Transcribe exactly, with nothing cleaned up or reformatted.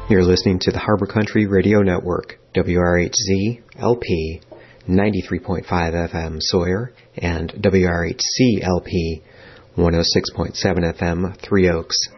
You're listening to the Harbor Country Radio Network, W R H Z L P ninety-three point five F M Sawyer and W R H C L P one oh six point seven F M Three Oaks,